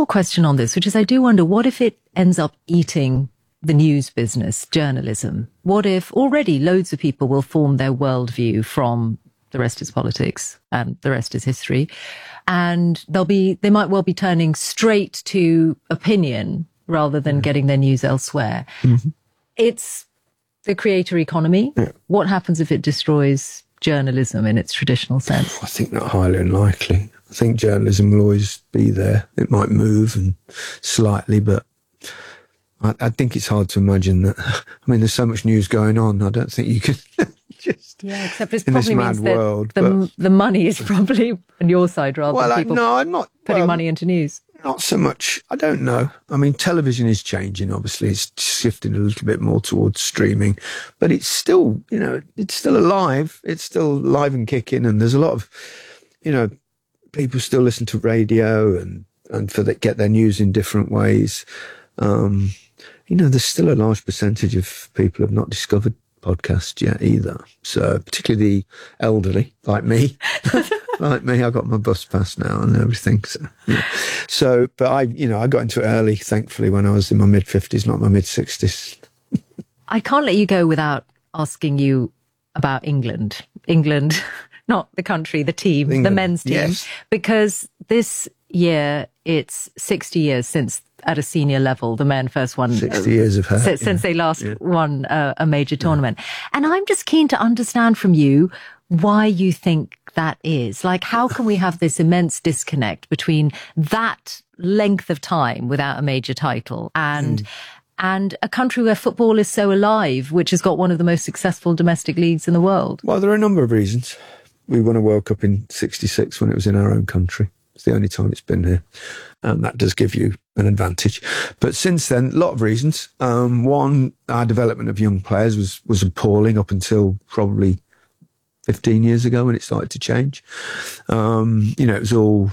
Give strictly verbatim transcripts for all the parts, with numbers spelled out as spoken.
more question on this, which is I do wonder, what if it ends up eating the news business, journalism? What if already loads of people will form their worldview from the rest is politics and the rest is history, and they'll be, they might well be turning straight to opinion rather than yeah. getting their news elsewhere. Mm-hmm. It's the creator economy. Yeah. What happens if it destroys journalism in its traditional sense? I think not highly unlikely. I think journalism will always be there. It might move and slightly, but I, I think it's hard to imagine that. I mean, there's so much news going on. I don't think you can just yeah. Except it in probably this means mad that world, the but, the money is probably on your side rather well, than I, people no, I'm not putting well, money into news. Not so much. I don't know. I mean, television is changing. Obviously, it's shifting a little bit more towards streaming, but it's still, you know, it's still alive. It's still live and kicking, and there's a lot of, you know, people still listen to radio and and for that get their news in different ways. Um, you know, there's still a large percentage of people who have not discovered podcasts yet either. So particularly the elderly, like me. Like me, I got my bus pass now and everything. So, yeah. so, but I, you know, I got into it early, thankfully, when I was in my mid fifties, not my mid sixties. I can't let you go without asking you about England. England, not the country, the team, England, the men's team. Yes. Because this year, it's sixty years since, at a senior level, the men first won. sixty years of hurt. Since, yeah. since they last yeah. won uh, a major tournament. Yeah. And I'm just keen to understand from you why you think that is. Like, how can we have this immense disconnect between that length of time without a major title and mm. and a country where football is so alive, which has got one of the most successful domestic leagues in the world? Well, there are a number of reasons. We won a World Cup in sixty-six when it was in our own country. It's the only time it's been here. And that does give you an advantage. But since then, a lot of reasons. Um, one, our development of young players was, was appalling up until probably fifteen years ago when it started to change. Um, you know, it was all,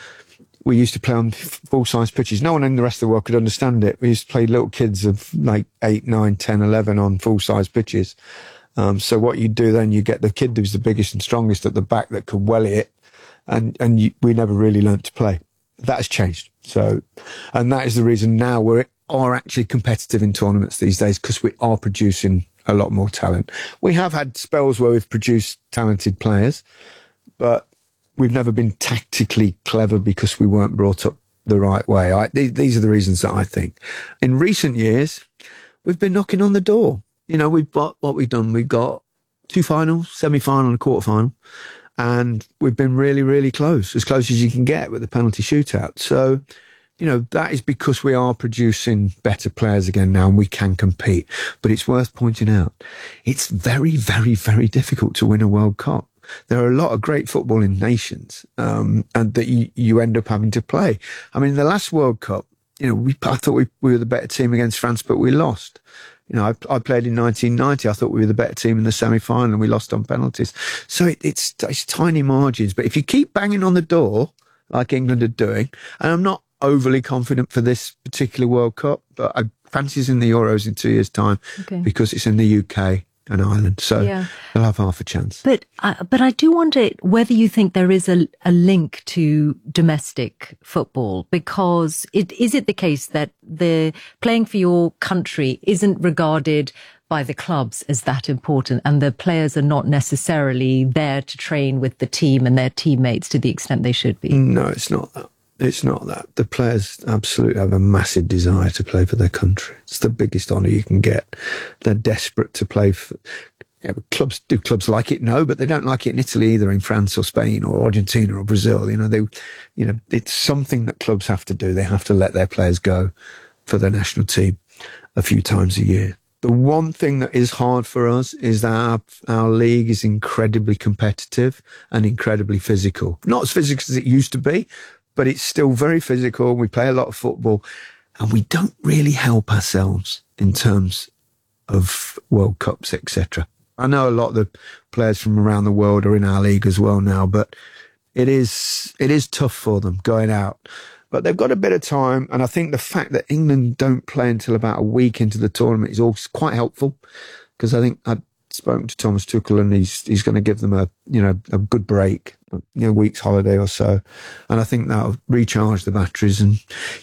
we used to play on full-size pitches. No one in the rest of the world could understand it. We used to play little kids of like eight, nine, ten, eleven on full-size pitches. Um, so what you do then, you get the kid who's the biggest and strongest at the back that can welly it. And, and you, we never really learnt to play. That has changed. So, and that is the reason now we are actually competitive in tournaments these days, because we are producing a lot more talent. We have had spells where we've produced talented players, but we've never been tactically clever because we weren't brought up the right way. I, th- these are the reasons that I think. In recent years, we've been knocking on the door. You know, we've got what we've done. We've got two finals, semi-final and a quarter-final. And we've been really, really close, as close as you can get with the penalty shootout. So, you know, that is because we are producing better players again now and we can compete. But it's worth pointing out, it's very, very, very difficult to win a World Cup. There are a lot of great footballing nations um, and that you, you end up having to play. I mean, the last World Cup, you know, we, I thought we, we were the better team against France, but we lost. You know, I, I played in nineteen ninety. I thought we were the better team in the semi-final and we lost on penalties. So it, it's, it's tiny margins. But if you keep banging on the door, like England are doing, and I'm not overly confident for this particular World Cup, but I fancy it's in the Euros in two years' time okay. because it's in the U K and Ireland. So yeah. they'll have half a chance. But, uh, but I do wonder whether you think there is a, a link to domestic football, because it, is it the case that the playing for your country isn't regarded by the clubs as that important, and the players are not necessarily there to train with the team and their teammates to the extent they should be? No, it's not that. It's not that. The players absolutely have a massive desire to play for their country. It's the biggest honour you can get. They're desperate to play for... Yeah, clubs do clubs like it? No, but they don't like it in Italy either, in France or Spain or Argentina or Brazil. You know, they, you know, it's something that clubs have to do. They have to let their players go for their national team a few times a year. The one thing that is hard for us is that our, our league is incredibly competitive and incredibly physical. Not as physical as it used to be, but it's still very physical. We play a lot of football and we don't really help ourselves in terms of World Cups, et cetera. I know a lot of the players from around the world are in our league as well now, but it is, it is tough for them going out. But they've got a bit of time. And I think the fact that England don't play until about a week into the tournament is also quite helpful, because I think I've spoken to Thomas Tuchel and he's, he's going to give them a, you know, a good break, you know, a week's holiday or so. And I think that'll recharge the batteries. And